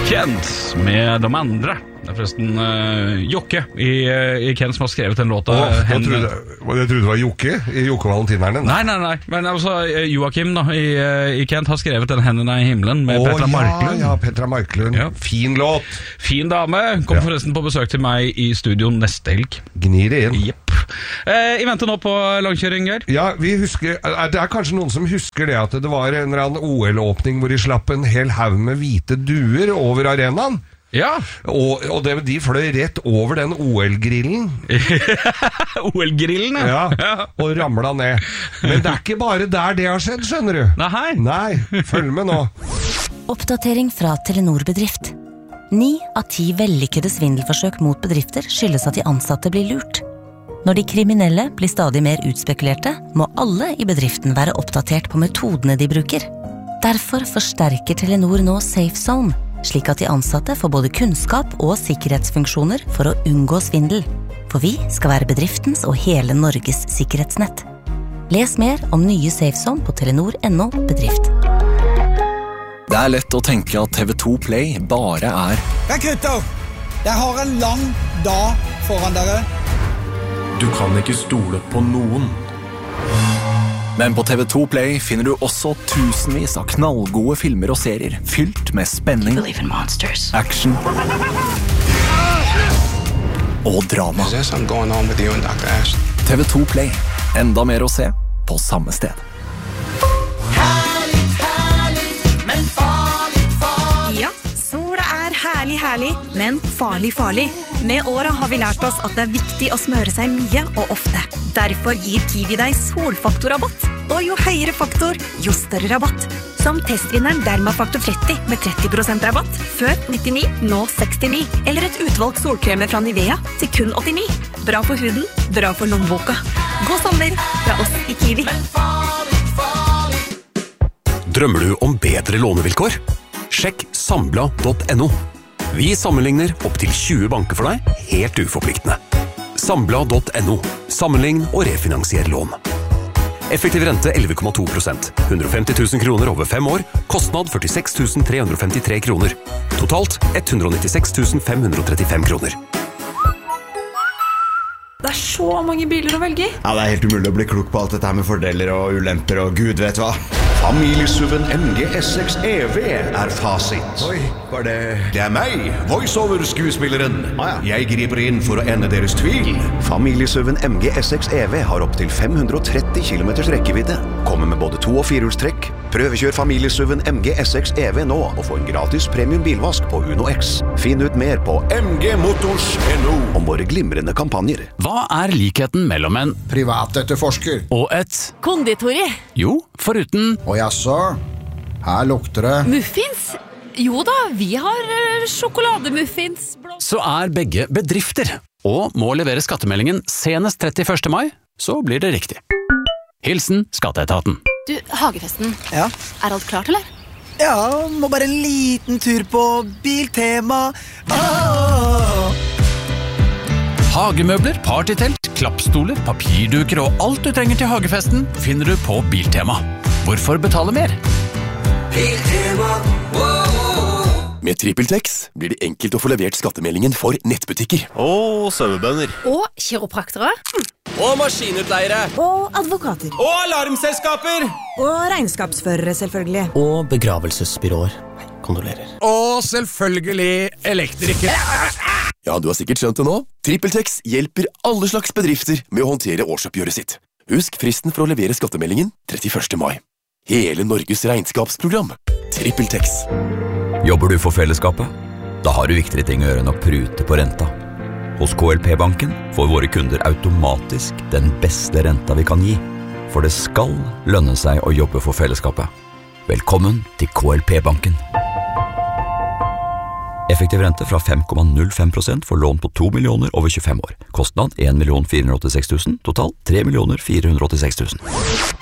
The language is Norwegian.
Kent med de andra. Det forresten Jokke i Kent som har skrevet den låta. Jeg trodde det var Jokke i Jokke Valentinerne. Nei, men altså Joakim da, i Kent har skrevet den Hendene i himmelen med Petra Marklund. Ja, Petra Marklund. Ja. Fin låt. Fin dame. Kom forresten på besøk til meg i studio neste helg. Gnir det inn. Jepp. I venter nå på langkjøring, Geir. Ja, vi husker, det kanskje noen som husker det at det var en eller annen OL-åpning hvor de slapp en hel haug med hvite duer over arenaen. Ja. Og de fløy rett over den OL-grillen. OL-grillen, ja. Og ramlet ned. Men det ikke bare der det har skjedd, skjønner du. Nei, følg med nå. Oppdatering fra Telenor Bedrift. 9 av 10 vellykkede svindelforsøk mot bedrifter skyldes at de ansatte blir lurt. Når de kriminelle blir stadig mer utspekulerte, må alle i bedriften være oppdatert på metodene de bruker. Derfor forsterker Telenor nå Safe Zone, slik at de ansatte får både kunnskap og sikkerhetsfunksjoner for å unngå svindel. For vi skal være bedriftens og hele Norges sikkerhetsnett. Les mer om nye Safe Zone på telenor.no bedrift. Det lett å tenke at TV2 Play bare Ja, gutter! Jeg har en lang dag foran dere. Du kan ikke stole på noen. Men på TV2 Play finner du også tusenvis av knallgode filmer og serier fylt med spenning, action og drama. TV2 Play. Enda mer å se på samme sted. Men farlig. Ja, sola herlig, men farlig. Med åra har vi lært oss at det viktig å smøre seg mye og ofte. Derfor gir Kiwi deg solfaktorrabatt. Og jo høyere faktor, jo større rabatt. Som testvinneren Dermafaktor 30 med 30% rabatt. Før 99, nå 69. Eller et utvalgt solkremer fra Nivea til kun 89. Bra for huden, bra for lommeboka. God sommer fra oss i Kiwi. Drømmer du om bedre lånevilkår? Sjekk Sambla.no. Vi sammenligner opp til 20 banker for deg, helt uforpliktende. Sambla.no. Sammenlign og refinansier lån. Effektiv rente 11,2%. 150 000 kroner over 5 år. Kostnad 46 353 kroner. Totalt 196 535 kroner. Det så mange biler å velge i. Ja, det helt umulig å bli klok på alt dette her med fordeler og ulemper og gud vet hva. Familiesuven MG S6 EV fasit. Oi, var det... Det meg, voiceover-skuespilleren. Jeg griper inn for å ende deres tvil. Familiesuven MG S6 EV har opp til 530 km rekkevidde. Kommer med både 2- og 4-hjulstrekk. Prøvekjør familiesuven MG S6 EV nå og få en gratis premium bilvask på Uno X. Finn ut mer på mgmotors.no om våre glimrende kampanjer. Hva likheten mellom en privatetterforsker og et konditori? Jo, foruten Og jaså, her lukter det muffins? Jo da, vi har sjokolademuffins. Så begge bedrifter og må levere skattemeldingen senest 31. mai, så blir det riktig. Hilsen Skatteetaten. Du, Hagefesten. Ja? Alt klart, eller? Ja, må bare en liten tur på Biltema. Hagemøbler, partytelt, klappstoler, papirduker og alt du trenger til hagefesten finner du på Biltema. Hvorfor betale mer? Biltema. Med TrippelTex blir det enkelt å få levert skattemeldingen for nettbutikker. Og sauebønder. Og kiropraktere. Og maskinutleiere. Og advokater. Og alarmselskaper. Og regnskapsførere, selvfølgelig. Og begravelsesbyråer. Kondolerer. Og selvfølgelig elektrikere. Ja, du har sikkert skjønt det nå. TrippelTex hjelper alle slags bedrifter med å håndtere årsoppgjøret sitt. Husk fristen for å levere skattemeldingen 31. mai. Hele Norges regnskapsprogram. TrippelTex. Jobber du for fellesskapet? Da har du viktigere ting å gjøre enn å prute på renta. Hos KLP-banken får våre kunder automatisk den beste renta vi kan gi. For det skal lønne seg å jobbe for fellesskapet. Velkommen til KLP-banken. Effektiv rente fra 5,05% for lån på 2 millioner over 25 år. Kostnad 1 486 000, totalt 3 486 000.